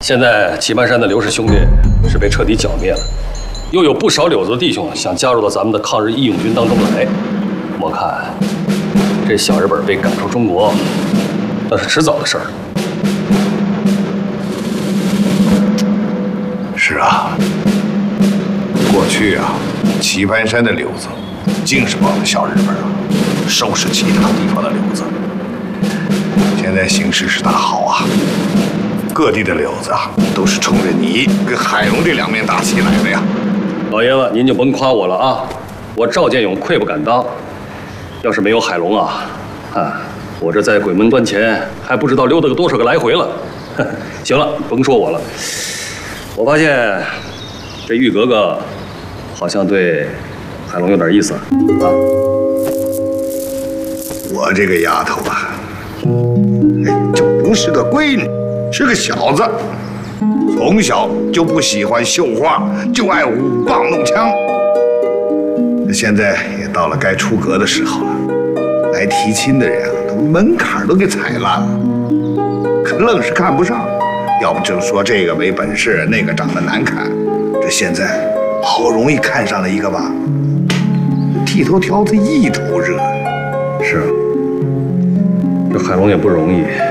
现在棋盘山的刘氏兄弟是被彻底剿灭了，又有不少柳子的弟兄想加入到咱们的抗日义勇军当中来。我看这小日本被赶出中国，那是迟早的事儿。 是啊，过去啊，棋盘山的柳子净是帮着小日本啊收拾其他地方的柳子。现在形势是大好啊，各地的柳子啊都是冲着你跟海龙这两面大旗来的呀。 老爷子，您就甭夸我了啊，我赵建勇愧不敢当。要是没有海龙啊，我这在鬼门关前还不知道溜达个多少个来回了。行了，甭说我了。我发现这玉格格好像对海龙有点意思啊。 我这个丫头啊，就不是个闺女，是个小子，从小就不喜欢绣花，就爱舞棒弄枪。现在也到了该出阁的时候了，来提亲的人啊，都门槛都给踩烂了，可愣是看不上。要不就说这个没本事，那个长得难看。这现在好容易看上了一个吧，剃头条子一头热。 是啊，这海龙也不容易。